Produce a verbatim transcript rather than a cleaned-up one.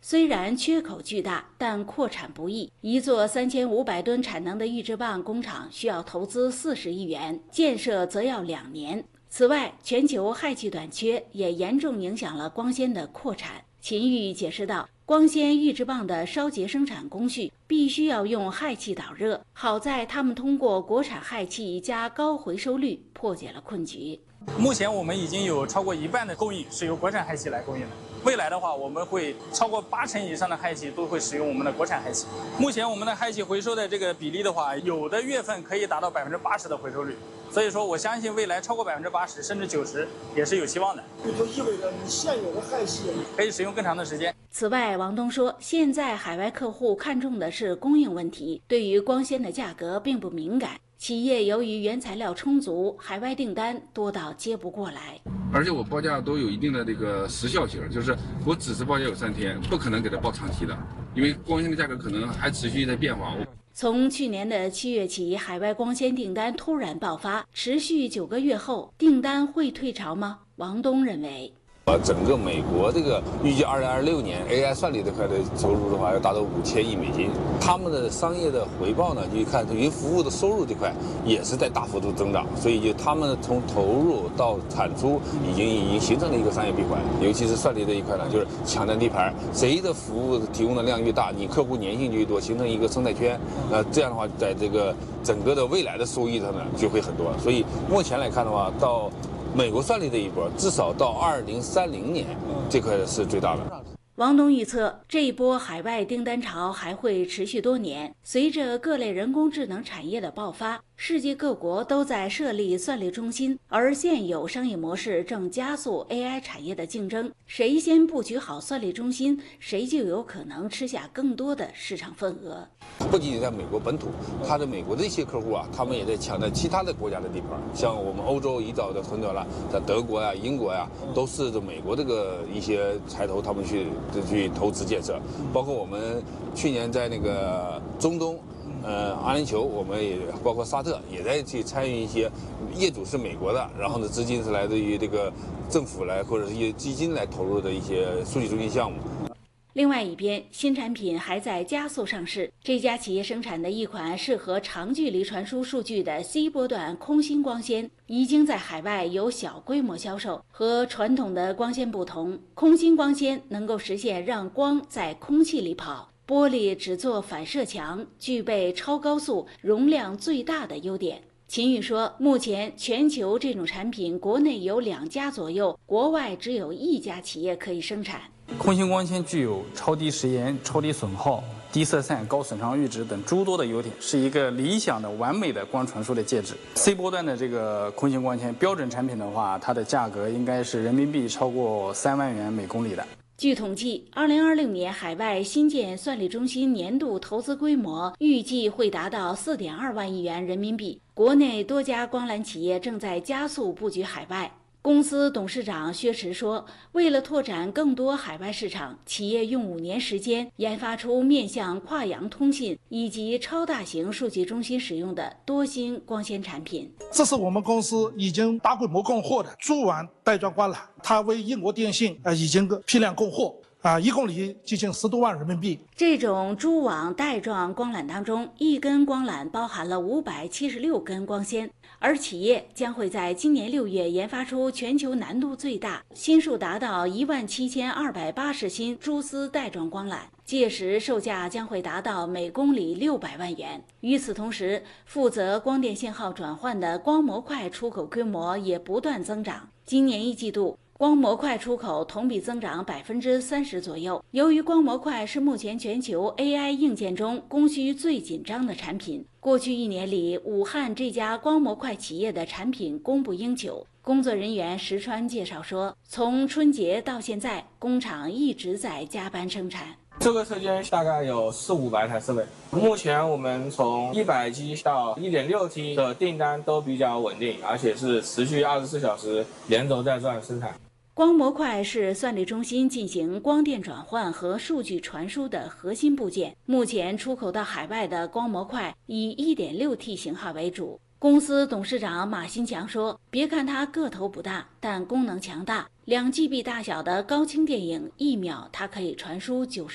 虽然缺口巨大，但扩产不易。一座三千五百吨产能的预制棒工厂需要投资四十亿元，建设则要两年。此外，全球氦气短缺也严重影响了光纤的扩产。秦玉解释道，光纤预制棒的烧结生产工序必须要用氦气导热，好在他们通过国产氦气加高回收率破解了困局。 目前我们已经有超过一半的供应是由国产氦气来供应的。未来的话，我们会超过八成以上的氦气都会使用我们的国产氦气。目前我们的氦气回收的这个比例的话，有的月份可以达到百分之八十的回收率。所以说，我相信未来超过百分之八十甚至九十也是有希望的。 这就意味着你现有的氦气可以使用更长的时间。 此外，王东说，现在海外客户看重的是供应问题，对于光纤的价格并不敏感。企业由于原材料充足，海外订单多到接不过来。 而且我报价都有一定的这个时效性，就是我只是报价有三天，不可能给它报长期的，因为光纤的价格可能还持续在变化。 从去年的七月起，海外光纤订单突然爆发，持续九个月后，订单会退潮吗？王东认为。 呃，整个美国这个预计二零二六年 A I 算力这块的收入的话，要达到五千亿美金。他们的商业的回报呢，就看云服务的收入这块也是在大幅度增长，所以就他们从投入到产出已经已经形成了一个商业闭环。尤其是算力这一块呢，就是抢占地盘，谁的服务提供的量越大，你客户粘性就越多，形成一个生态圈。那这样的话，在这个整个的未来的收益上呢，就会很多。所以目前来看的话，到美国算力这一波，至少到二零三零年，这块是最大的。 王东预测，这一波海外订单潮还会持续多年。随着各类人工智能产业的爆发，世界各国都在设立算力中心，而现有商业模式正加速 A I 产业的竞争。谁先布局好算力中心，谁就有可能吃下更多的市场份额。 不仅仅在美国本土，他的美国的一些客户啊，他们也在抢占其他的国家的地盘，像我们欧洲一早的很早了，在德国呀、啊、英国呀、啊，都是美国这个一些财头他们去去投资建设，包括我们去年在那个中东。呃，阿联酋我们也包括沙特也在去参与一些，业主是美国的，然后呢资金是来自于这个政府来或者是一些基金来投入的一些数据中心项目。 另外一边，新产品还在加速上市。这家企业生产的一款适合长距离传输数据的 C 波段空心光纤，已经在海外有小规模销售。和传统的光纤不同，空心光纤能够实现让光在空气里跑。玻璃只做反射墙，具备超高速、容量最大的优点。秦宇说，目前全球这种产品，国内有两家左右，国外只有一家企业可以生产。 空心光纤具有超低时延、超低损耗、低色散、高损伤阈值等诸多的优点，是一个理想的完美的光传输的介质。C 波段的这个空心光纤标准产品的话，它的价格应该是人民币超过三万元每公里的。 据统计，二零二六年海外新建算力中心年度投资规模预计会达到四点二万亿元人民币。国内多家光缆企业正在加速布局海外。公司董事长薛驰说，为了拓展更多海外市场，企业用五年时间研发出面向跨洋通信以及超大型数据中心使用的多芯光纤产品。 这是我们公司已经大规模供货的珠网带状光缆，它为英国电信呃已经批量供货。啊，一公里接近十多万人民币。 这种蛛网带状光缆当中，一根光缆包含了五百七十六根光纤，而企业将会在今年六月研发出全球难度最大、芯数达到一万七千二百八十芯蛛丝带状光缆，届时售价将会达到每公里六百万元。与此同时，负责光电信号转换的光模块出口规模也不断增长。今年一季度，光模块出口同比增长百分之三十左右。由于光模块是目前全球 A I 硬件中供需最紧张的产品，过去一年里，武汉这家光模块企业的产品供不应求。工作人员石川介绍说，从春节到现在，工厂一直在加班生产。 这个车间大概有四五百台设备，目前我们从一百 G 到 一点六 T 的订单都比较稳定，而且是持续二十四小时连轴带转生产。 光模块是算力中心进行光电转换和数据传输的核心部件。目前出口到海外的光模块以 一点六 T 型号为主。公司董事长马新强说，别看它个头不大，但功能强大。两 G B 大小的高清电影，一秒它可以传输九十